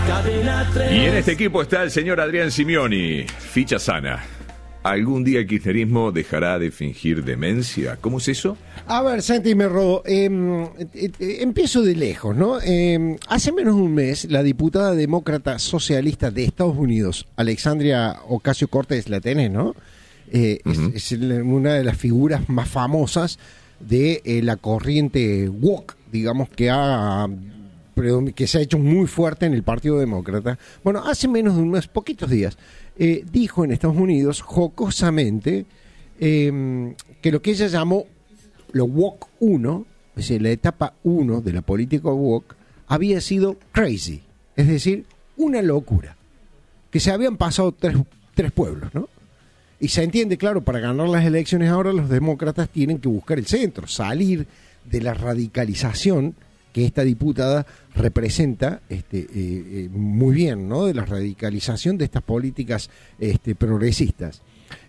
Y en este equipo está el señor Adrián Simioni, ficha sana. ¿Algún día el kirchnerismo dejará de fingir demencia? ¿Cómo es eso? A ver, Santi, me robo. Empiezo de lejos, ¿no? Hace menos de un mes, la diputada demócrata socialista de Estados Unidos, Alexandria Ocasio-Cortez, la tenés, ¿no? Es una de las figuras más famosas de la corriente woke, digamos, que se ha hecho muy fuerte en el Partido Demócrata. Bueno, hace menos de un mes, poquitos días, dijo en Estados Unidos, jocosamente, que lo que ella llamó lo woke 1, es decir, la etapa 1 de la política woke, había sido crazy, es decir, una locura, que se habían pasado tres pueblos, ¿no? Y se entiende, claro, para ganar las elecciones ahora los demócratas tienen que buscar el centro, salir de la radicalización que esta diputada representa muy bien, ¿no? De la radicalización de estas políticas progresistas.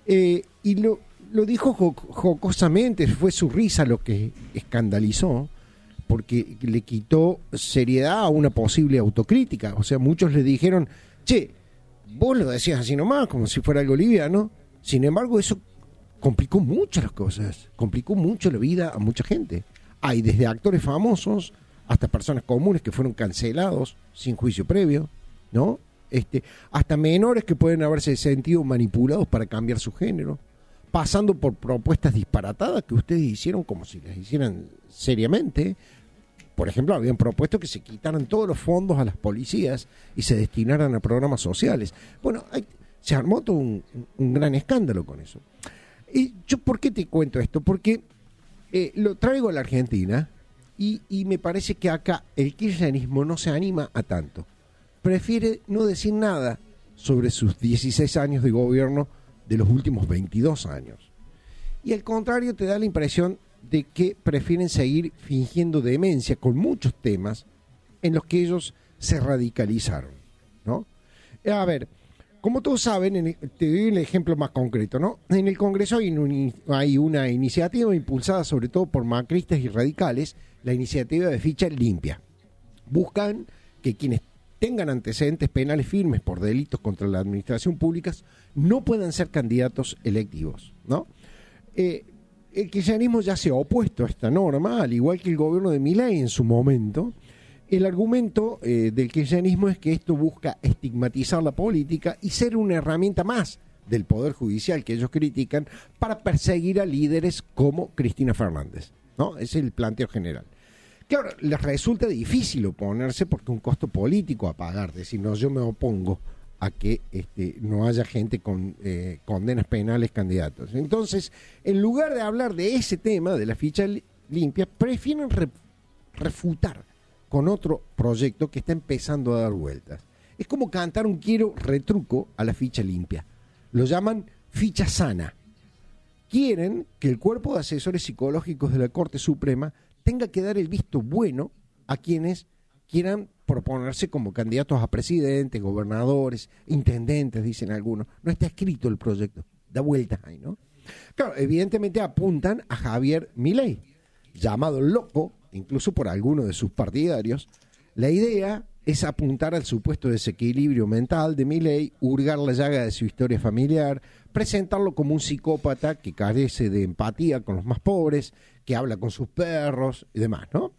Y lo dijo jocosamente, fue su risa lo que escandalizó, porque le quitó seriedad a una posible autocrítica. O sea, muchos le dijeron, che, vos lo decías así nomás, como si fuera algo liviano. Sin embargo, eso complicó mucho las cosas, complicó mucho la vida a mucha gente. Hay desde actores famosos hasta personas comunes que fueron cancelados sin juicio previo, ¿no? Hasta menores que pueden haberse sentido manipulados para cambiar su género, pasando por propuestas disparatadas que ustedes hicieron como si las hicieran seriamente. Por ejemplo, habían propuesto que se quitaran todos los fondos a las policías y se destinaran a programas sociales. Bueno, se armó todo un gran escándalo con eso. ¿Y yo por qué te cuento esto? Porque lo traigo a la Argentina y me parece que acá el kirchnerismo no se anima a tanto. Prefiere no decir nada sobre sus 16 años de gobierno de los últimos 22 años. Y al contrario, te da la impresión de que prefieren seguir fingiendo demencia con muchos temas en los que ellos se radicalizaron, ¿no? A ver, como todos saben, te doy el ejemplo más concreto, ¿no? En el Congreso hay una iniciativa impulsada sobre todo por macristas y radicales, la iniciativa de ficha limpia. Buscan que quienes tengan antecedentes penales firmes por delitos contra la administración pública no puedan ser candidatos electivos, ¿no? El kirchnerismo ya se ha opuesto a esta norma, al igual que el gobierno de Milei en su momento. El argumento del kirchnerismo es que esto busca estigmatizar la política y ser una herramienta más del Poder Judicial que ellos critican para perseguir a líderes como Cristina Fernández, ¿no? Ese es el planteo general. Claro, les resulta difícil oponerse porque es un costo político a pagar. Decir, no, yo me opongo a que no haya gente con condenas penales candidatos. Entonces, en lugar de hablar de ese tema, de la ficha limpia, prefieren refutar con otro proyecto que está empezando a dar vueltas. Es como cantar un quiero retruco a la ficha limpia. Lo llaman ficha sana. Quieren que el cuerpo de asesores psicológicos de la Corte Suprema tenga que dar el visto bueno a quienes quieran proponerse como candidatos a presidentes, gobernadores, intendentes, dicen algunos. No está escrito el proyecto, da vueltas ahí, ¿no? Claro, evidentemente apuntan a Javier Milei, llamado loco, incluso por algunos de sus partidarios. La idea es apuntar al supuesto desequilibrio mental de Milei, hurgar la llaga de su historia familiar, presentarlo como un psicópata que carece de empatía con los más pobres, que habla con sus perros y demás, ¿no?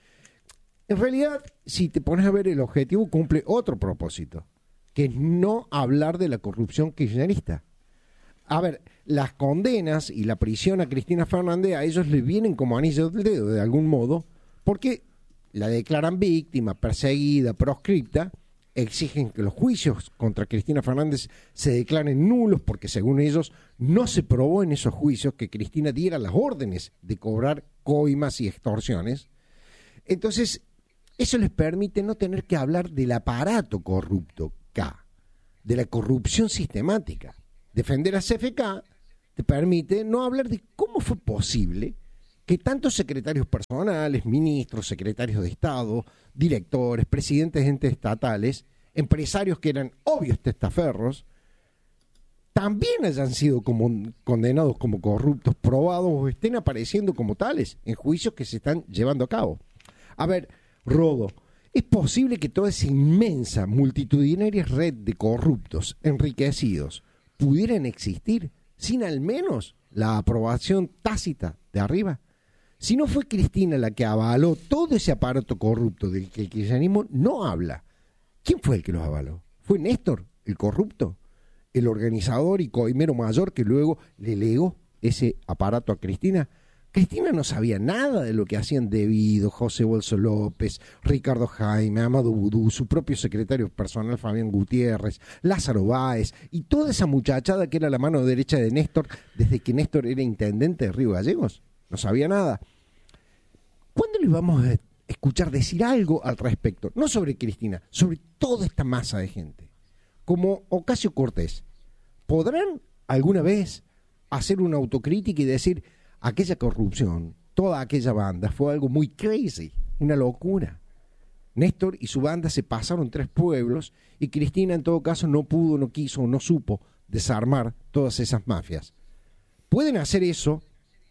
En realidad, si te pones a ver, el objetivo cumple otro propósito, que es no hablar de la corrupción kirchnerista. A ver, las condenas y la prisión a Cristina Fernández a ellos les vienen como anillo del dedo, de algún modo, porque la declaran víctima, perseguida, proscripta, exigen que los juicios contra Cristina Fernández se declaren nulos porque según ellos no se probó en esos juicios que Cristina diera las órdenes de cobrar coimas y extorsiones. Entonces, eso les permite no tener que hablar del aparato corrupto de la corrupción sistemática. Defender a CFK te permite no hablar de cómo fue posible que tantos secretarios personales, ministros, secretarios de Estado, directores, presidentes de entes estatales, empresarios que eran obvios testaferros, también hayan sido condenados como corruptos, probados o estén apareciendo como tales en juicios que se están llevando a cabo. A ver, Rodo, ¿Es posible que toda esa inmensa, multitudinaria red de corruptos enriquecidos pudieran existir sin al menos la aprobación tácita de arriba? Si no fue Cristina la que avaló todo ese aparato corrupto del que el kirchnerismo no habla, ¿quién fue el que los avaló? ¿Fue Néstor, el corrupto? ¿El organizador y coimero mayor que luego le legó ese aparato a Cristina? Cristina no sabía nada de lo que hacían Devido, José Bolso López, Ricardo Jaime, Amado Vudú, su propio secretario personal Fabián Gutiérrez, Lázaro Báez y toda esa muchachada que era la mano derecha de Néstor desde que Néstor era intendente de Río Gallegos. No sabía nada. ¿Cuándo le vamos a escuchar decir algo al respecto? No sobre Cristina, sobre toda esta masa de gente. Como Ocasio Cortés, ¿podrán alguna vez hacer una autocrítica y decir aquella corrupción, toda aquella banda fue algo muy crazy, una locura? Néstor y su banda se pasaron 3 pueblos y Cristina en todo caso no pudo, no quiso, no supo desarmar todas esas mafias. Pueden hacer eso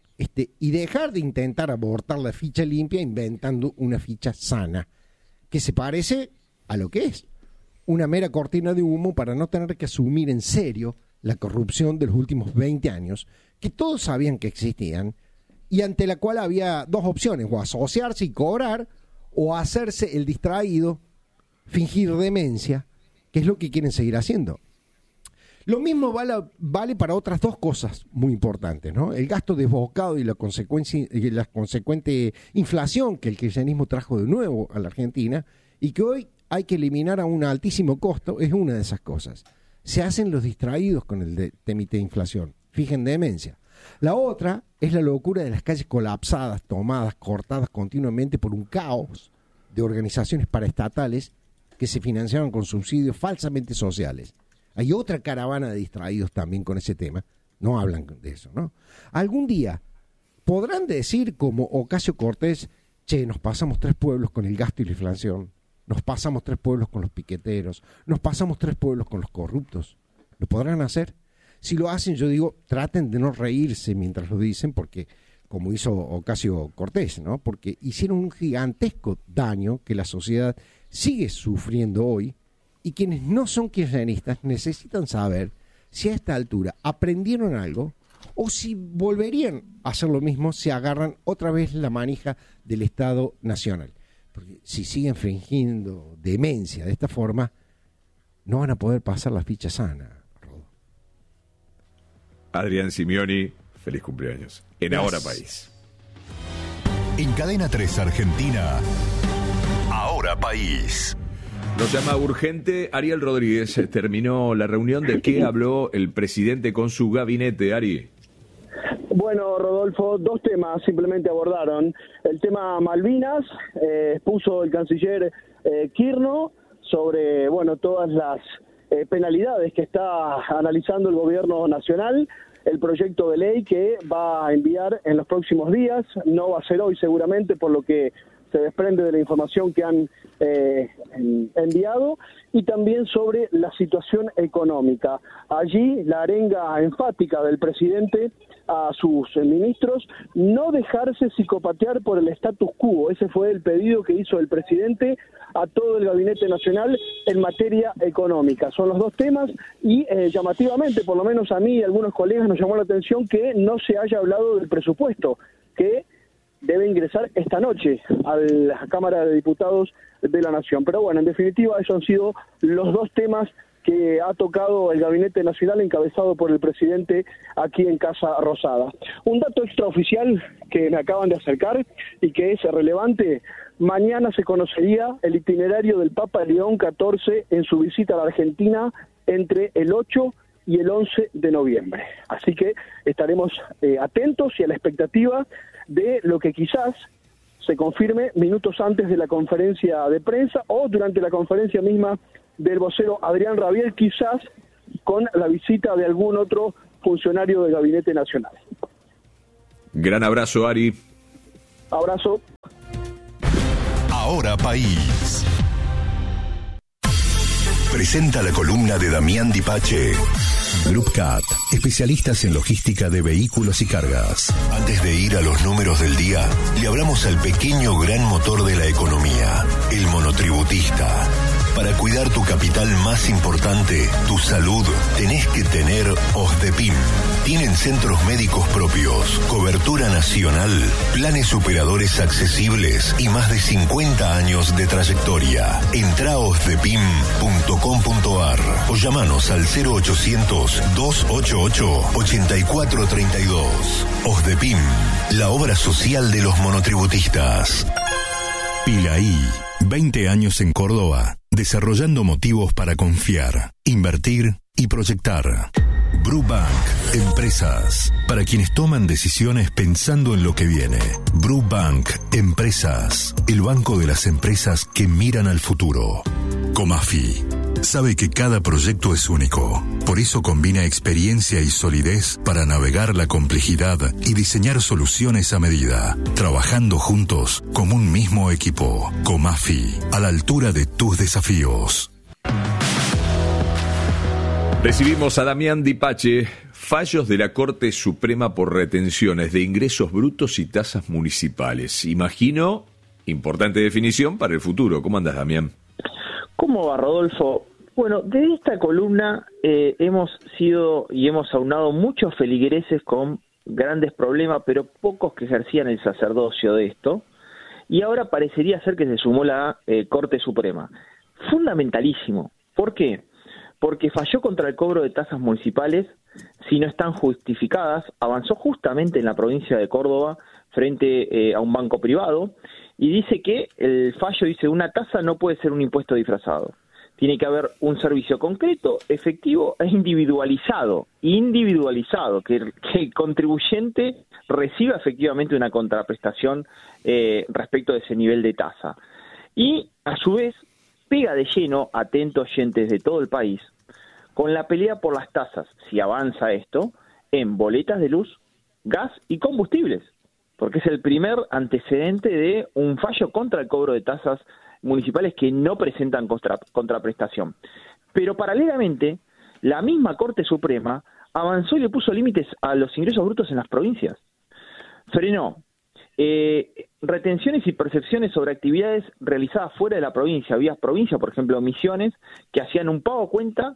y dejar de intentar abortar la ficha limpia inventando una ficha sana, que se parece a lo que es una mera cortina de humo para no tener que asumir en serio la corrupción de los últimos 20 años, que todos sabían que existían, y ante la cual había 2 opciones, o asociarse y cobrar, o hacerse el distraído, fingir demencia, que es lo que quieren seguir haciendo. Lo mismo vale para otras 2 cosas muy importantes, ¿no? El gasto desbocado y la consecuente inflación que el kirchnerismo trajo de nuevo a la Argentina y que hoy hay que eliminar a un altísimo costo, es una de esas cosas. Se hacen los distraídos con el temite de inflación, fijen demencia. La otra es la locura de las calles colapsadas, tomadas, cortadas continuamente por un caos de organizaciones paraestatales que se financiaron con subsidios falsamente sociales. Hay otra caravana de distraídos también con ese tema. No hablan de eso, ¿no? Algún día podrán decir como Ocasio Cortés, che, nos pasamos 3 pueblos con el gasto y la inflación, nos pasamos 3 pueblos con los piqueteros, nos pasamos 3 pueblos con los corruptos. ¿Lo podrán hacer? Si lo hacen, yo digo, traten de no reírse mientras lo dicen, porque como hizo Ocasio Cortés, ¿no? Porque hicieron un gigantesco daño que la sociedad sigue sufriendo hoy. Y quienes no son kirchneristas necesitan saber si a esta altura aprendieron algo o si volverían a hacer lo mismo si agarran otra vez la manija del Estado Nacional. Porque si siguen fingiendo demencia de esta forma, no van a poder pasar la ficha sana, Rodo. Adrián Simioni, feliz cumpleaños. En Ahora País. En Cadena 3 Argentina, Ahora País. Nos llama urgente Ariel Rodríguez. Terminó la reunión. ¿De qué habló el presidente con su gabinete, Ari? Bueno, Rodolfo, 2 temas simplemente abordaron. El tema Malvinas, puso el canciller Kirchner sobre, todas las penalidades que está analizando el gobierno nacional, el proyecto de ley que va a enviar en los próximos días. No va a ser hoy seguramente, por lo que se desprende de la información que han enviado, y también sobre la situación económica. Allí la arenga enfática del presidente a sus ministros: no dejarse psicopatear por el status quo. Ese fue el pedido que hizo el presidente a todo el gabinete nacional en materia económica. Son los 2 temas y llamativamente, por lo menos a mí y a algunos colegas nos llamó la atención que no se haya hablado del presupuesto, que debe ingresar esta noche a la Cámara de Diputados de la Nación. Pero bueno, en definitiva, esos han sido los 2 temas que ha tocado el Gabinete Nacional encabezado por el presidente aquí en Casa Rosada. Un dato extraoficial que me acaban de acercar y que es relevante: mañana se conocería el itinerario del Papa León XIV en su visita a la Argentina entre el 8 y el 11 de noviembre. Así que estaremos atentos y a la expectativa de lo que quizás se confirme minutos antes de la conferencia de prensa o durante la conferencia misma del vocero Adrián Rabiel, quizás con la visita de algún otro funcionario del Gabinete Nacional. Gran abrazo, Ari. Abrazo. Ahora País. presenta la columna de Damián Dipache. Group Cat, especialistas en logística de vehículos y cargas. Antes de ir a los números del día, le hablamos al pequeño gran motor de la economía, el monotributista. Para cuidar tu capital más importante, tu salud, tenés que tener OSDEPIM. Tienen centros médicos propios, cobertura nacional, planes superadores accesibles y más de 50 años de trayectoria. Entrá a osdepim.com.ar o llamanos al 0800-288-8432. OSDEPIM, la obra social de los monotributistas. Pilaí, 20 años en Córdoba, desarrollando motivos para confiar, invertir y proyectar. Brubank, empresas, para quienes toman decisiones pensando en lo que viene. Brubank, empresas, el banco de las empresas que miran al futuro. Comafi, sabe que cada proyecto es único, por eso combina experiencia y solidez para navegar la complejidad y diseñar soluciones a medida, trabajando juntos como un mismo equipo. Comafi, a la altura de tus desafíos. Recibimos a Damián Dipache. Fallos de la Corte Suprema por retenciones de ingresos brutos y tasas municipales. Imagino, importante definición para el futuro. ¿Cómo andas, Damián? ¿Cómo va, Rodolfo? Bueno, de esta columna hemos sido y hemos aunado muchos feligreses con grandes problemas, pero pocos que ejercían el sacerdocio de esto. Y ahora parecería ser que se sumó la Corte Suprema. Fundamentalísimo. ¿Por qué? Porque falló contra el cobro de tasas municipales si no están justificadas, avanzó justamente en la provincia de Córdoba frente a un banco privado y dice que el fallo dice una tasa no puede ser un impuesto disfrazado. Tiene que haber un servicio concreto, efectivo e individualizado, que el contribuyente reciba efectivamente una contraprestación respecto de ese nivel de tasa. Y a su vez pega de lleno, atentos oyentes de todo el país, con la pelea por las tasas, si avanza esto, en boletas de luz, gas y combustibles, porque es el primer antecedente de un fallo contra el cobro de tasas municipales que no presentan contraprestación. Pero paralelamente, la misma Corte Suprema avanzó y le puso límites a los ingresos brutos en las provincias. Frenó retenciones y percepciones sobre actividades realizadas fuera de la provincia. Había provincias, por ejemplo, Misiones, que hacían un pago a cuenta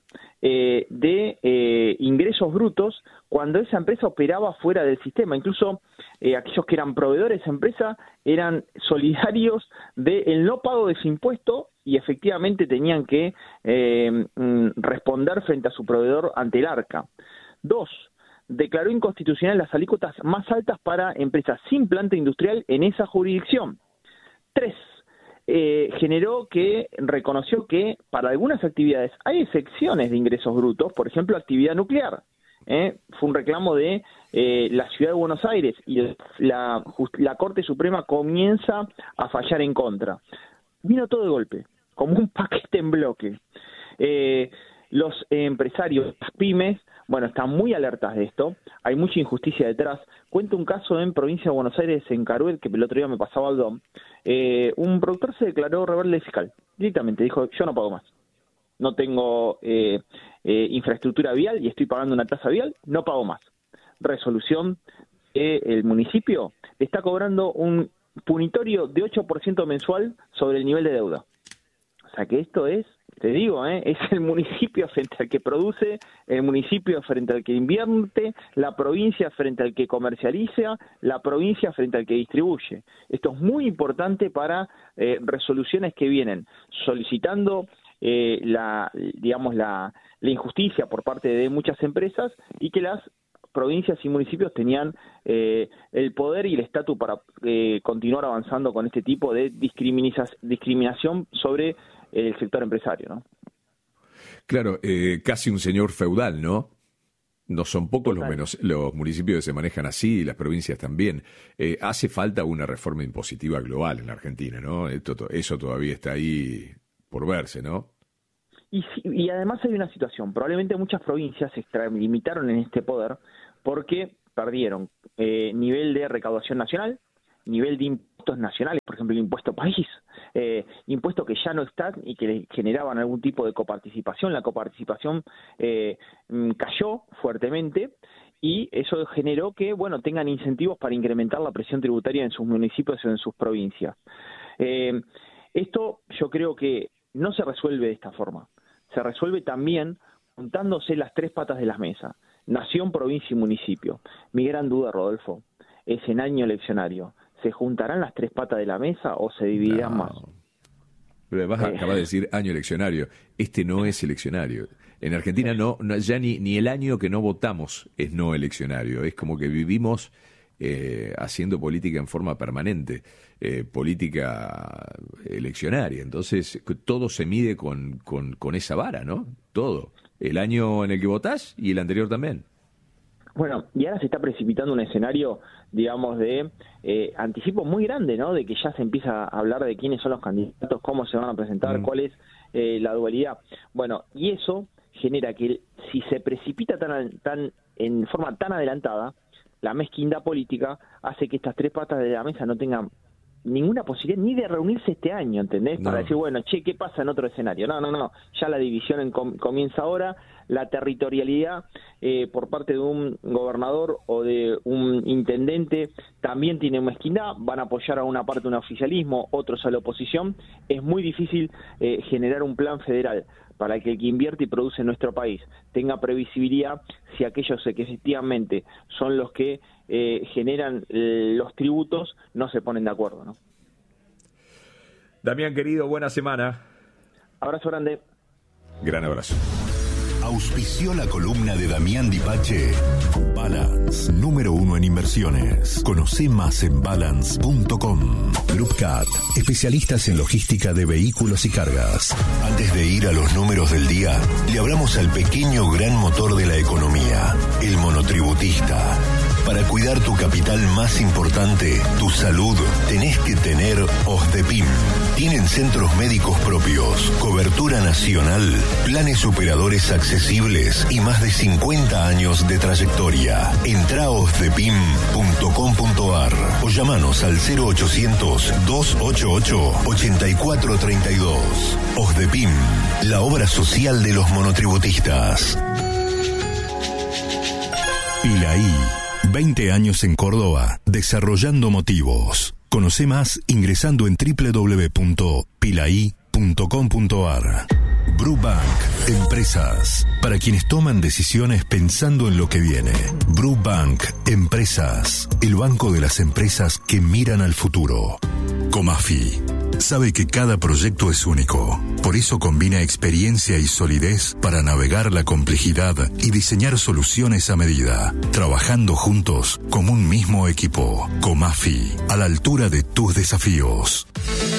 de ingresos brutos cuando esa empresa operaba fuera del sistema. Incluso aquellos que eran proveedores de esa empresa eran solidarios del no pago de ese impuesto y efectivamente tenían que responder frente a su proveedor ante el ARCA. 2. Declaró inconstitucional las alícuotas más altas para empresas sin planta industrial en esa jurisdicción. 3. Reconoció que para algunas actividades hay excepciones de ingresos brutos, por ejemplo, actividad nuclear. Fue un reclamo de la Ciudad de Buenos Aires y la Corte Suprema comienza a fallar en contra. Vino todo de golpe, como un paquete en bloque. Los empresarios, las pymes, bueno, están muy alertas de esto, hay mucha injusticia detrás. Cuento un caso en provincia de Buenos Aires, en Caruel, que el otro día me pasaba algo. Un productor se declaró rebelde fiscal, directamente, dijo, yo no pago más. No tengo infraestructura vial y estoy pagando una tasa vial, no pago más. Resolución, el municipio está cobrando un punitorio de 8% mensual sobre el nivel de deuda. O sea que esto es, te digo, es el municipio frente al que produce, el municipio frente al que invierte, la provincia frente al que comercializa, la provincia frente al que distribuye. Esto es muy importante para resoluciones que vienen solicitando la injusticia por parte de muchas empresas y que las provincias y municipios tenían el poder y el estatus para continuar avanzando con este tipo de discriminación sobre el sector empresario, ¿no? Claro, casi un señor feudal, ¿no? No son pocos los municipios que se manejan así y las provincias también. Hace falta una reforma impositiva global en la Argentina, ¿no? Eso todavía está ahí por verse, ¿no? Y además hay una situación, probablemente muchas provincias se extralimitaron en este poder porque perdieron nivel de recaudación nacional, nivel de impuestos nacionales, por ejemplo el impuesto país, impuestos que ya no están y que generaban algún tipo de coparticipación. La coparticipación cayó fuertemente y eso generó que, bueno, tengan incentivos para incrementar la presión tributaria en sus municipios o en sus provincias. Esto yo creo que no se resuelve de esta forma. Se resuelve también juntándose las tres patas de la mesa: nación, provincia y municipio. Mi gran duda, Rodolfo, es en año eleccionario. ¿Se juntarán las tres patas de la mesa o se dividirán más? Pero además acaba de decir año eleccionario. Este no es eleccionario. En Argentina no ya ni el año que no votamos es no eleccionario. Es como que vivimos haciendo política en forma permanente, política eleccionaria. Entonces todo se mide con esa vara, ¿no? Todo. El año en el que votás y el anterior también. Bueno, y ahora se está precipitando un escenario, digamos, de anticipo muy grande, ¿no? De que ya se empieza a hablar de quiénes son los candidatos, cómo se van a presentar, cuál es la dualidad. Bueno, y eso genera que si se precipita en forma tan adelantada, la mezquindad política hace que estas tres patas de la mesa no tengan ninguna posibilidad ni de reunirse este año, ¿entendés? Para decir, bueno, ¿qué pasa en otro escenario? No, ya la división comienza ahora, la territorialidad por parte de un gobernador o de un intendente también tiene mezquindad, van a apoyar a una parte un oficialismo, otros a la oposición. Es muy difícil generar un plan federal para que el que invierte y produce en nuestro país tenga previsibilidad si aquellos que efectivamente son los que generan los tributos no se ponen de acuerdo, ¿no? Damián, querido, buena semana. Abrazo grande. Gran abrazo. Auspició la columna de Damián Dipache. Balance, número 1 en inversiones. Conoce más en balance.com. Group Cat, especialistas en logística de vehículos y cargas. Antes de ir a los números del día, le hablamos al pequeño gran motor de la economía, el monotributista. Para cuidar tu capital más importante, tu salud, tenés que tener OSDEPIM. Tienen centros médicos propios, cobertura nacional, planes operadores accesibles y más de 50 años de trayectoria. Entrá a osdepim.com.ar o llamanos al 0800-288-8432. OSDEPIM, la obra social de los monotributistas. Pilaí. 20 años en Córdoba, desarrollando motivos. Conoce más ingresando en www.pilai.com.ar. Brubank, empresas. Para quienes toman decisiones pensando en lo que viene. Brubank, empresas. El banco de las empresas que miran al futuro. Comafi. Sabe que cada proyecto es único. Por eso combina experiencia y solidez para navegar la complejidad y diseñar soluciones a medida, trabajando juntos como un mismo equipo. Comafi, a la altura de tus desafíos.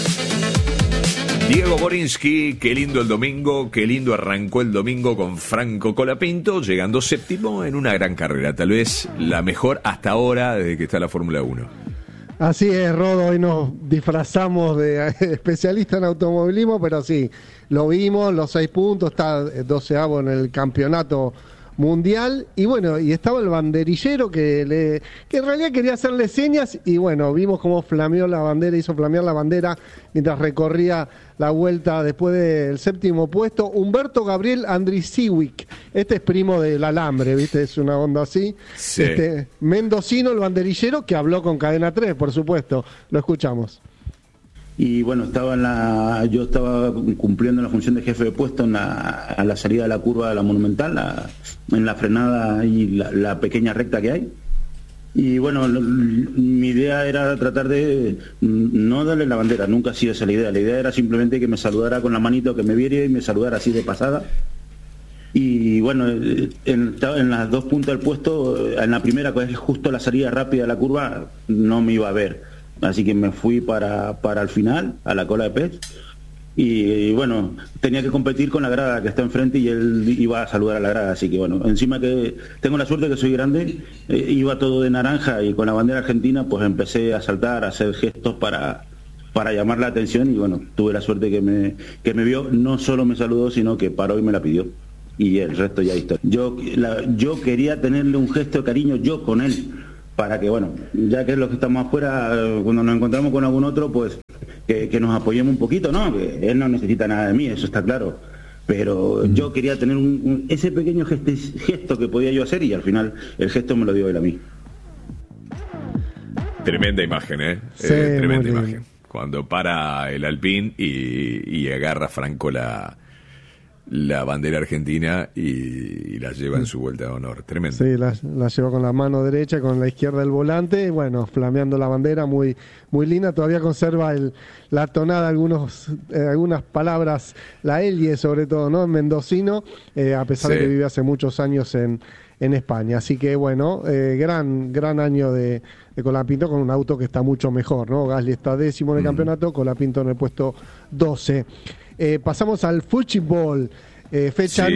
Diego Borinsky, qué lindo el domingo, qué lindo arrancó el domingo con Franco Colapinto, llegando séptimo en una gran carrera, tal vez la mejor hasta ahora desde que está la Fórmula 1. Así es, Rodo, hoy nos disfrazamos de especialista en automovilismo, pero sí, lo vimos, los 6 puntos, está 12avo en el campeonato mundial, y bueno, y estaba el banderillero que en realidad quería hacerle señas, y bueno, vimos cómo flameó la bandera, hizo flamear la bandera mientras recorría la vuelta después del séptimo puesto, Humberto Gabriel Andrisiewicz. Este es primo del Alambre, ¿viste? Es una onda así. Sí. Mendocino, el banderillero, que habló con Cadena 3, por supuesto. Lo escuchamos. Y bueno, yo estaba cumpliendo la función de jefe de puesto a la salida de la curva de la Monumental, en la frenada y la pequeña recta que hay. Y bueno, mi idea era tratar de no darle la bandera, nunca ha sido esa la idea. La idea era simplemente que me saludara con la manito, que me viera y me saludara así de pasada. Y bueno, en las dos puntas del puesto, en la primera, que es justo la salida rápida de la curva, no me iba a ver. Así que me fui para el final, a la cola de pez. Y bueno, tenía que competir con la grada que está enfrente y él iba a saludar a la grada. Así que bueno, encima que tengo la suerte que soy grande, iba todo de naranja y con la bandera argentina pues empecé a saltar, a hacer gestos para llamar la atención. Y bueno, tuve la suerte que me vio, no solo me saludó, sino que paró y me la pidió. Y el resto ya está. Yo quería tenerle un gesto de cariño yo con él, para que, bueno, ya que es lo que estamos afuera, cuando nos encontramos con algún otro, pues que nos apoyemos un poquito, ¿no? Que él no necesita nada de mí, eso está claro. Pero yo quería tener ese pequeño gesto que podía yo hacer, y al final el gesto me lo dio él a mí. Tremenda imagen, ¿eh? Sí, Tremenda imagen. Cuando para el Alpine y agarra Franco la bandera argentina y la lleva en su vuelta de honor. Tremendo. Sí, la lleva con la mano derecha, con la izquierda del volante, y bueno, flameando la bandera, muy linda. Todavía conserva la tonada, algunas palabras, la Elie sobre todo, ¿no? En mendocino, a pesar de que vive hace muchos años en España. Así que bueno, gran año de Colapinto, con un auto que está mucho mejor, ¿no? Gasly está 10º en el campeonato, Colapinto en el puesto 12. Pasamos al fútbol. Fecha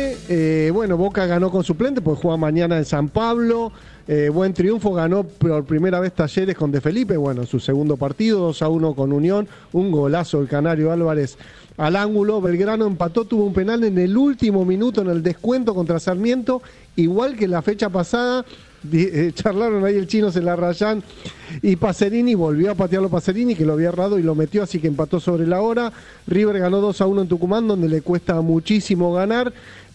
9, bueno, Boca ganó con suplente porque juega mañana en San Pablo. Buen triunfo, ganó por primera vez Talleres con De Felipe, bueno, su segundo partido, 2-1 con Unión, un golazo del Canario Álvarez al ángulo. Belgrano empató, tuvo un penal en el último minuto en el descuento contra Sarmiento, igual que la fecha pasada. Charlaron ahí el Chino Celarrayán y Pacerini, volvió a patearlo Pacerini, que lo había errado y lo metió, así que empató sobre la hora. River ganó 2-1 en Tucumán, donde le cuesta muchísimo ganar.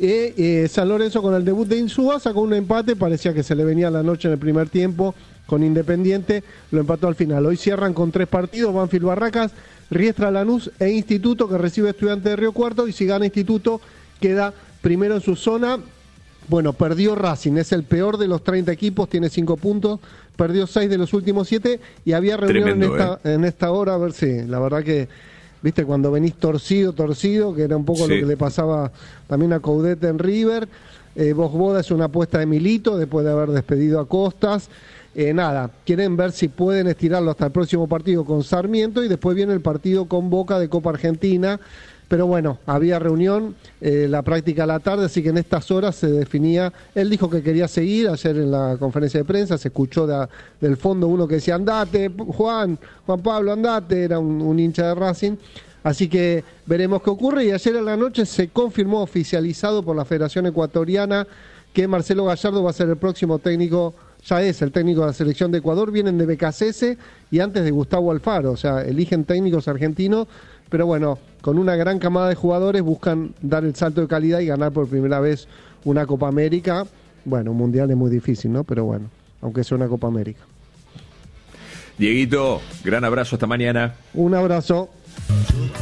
San Lorenzo, con el debut de Insúa, sacó un empate, parecía que se le venía la noche en el primer tiempo con Independiente, lo empató al final. Hoy cierran con 3 partidos, Banfield Barracas, Riestra Lanús e Instituto, que recibe Estudiantes de Río Cuarto, y si gana Instituto queda primero en su zona. Bueno, perdió Racing, es el peor de los 30 equipos, tiene 5 puntos, perdió 6 de los últimos 7 y había reunión en esta hora, a ver si, la verdad que, viste, cuando venís torcido, que era un poco lo que le pasaba también a Coudet en River. Bosboda es una apuesta de Milito, después de haber despedido a Costas. Nada, quieren ver si pueden estirarlo hasta el próximo partido con Sarmiento, y después viene el partido con Boca de Copa Argentina. Pero bueno, había reunión, la práctica a la tarde, así que en estas horas se definía. Él dijo que quería seguir, ayer en la conferencia de prensa se escuchó del fondo uno que decía: andate, Juan Pablo, andate, era un hincha de Racing. Así que veremos qué ocurre. Y ayer en la noche se confirmó, oficializado por la Federación Ecuatoriana, que Marcelo Gallardo va a ser el próximo técnico, ya es el técnico de la selección de Ecuador. Vienen de BKCS y antes de Gustavo Alfaro, o sea, eligen técnicos argentinos. Pero bueno, con una gran camada de jugadores buscan dar el salto de calidad y ganar por primera vez una Copa América. Bueno, un mundial es muy difícil, ¿no? Pero bueno, aunque sea una Copa América. Dieguito, gran abrazo, hasta mañana. Un abrazo.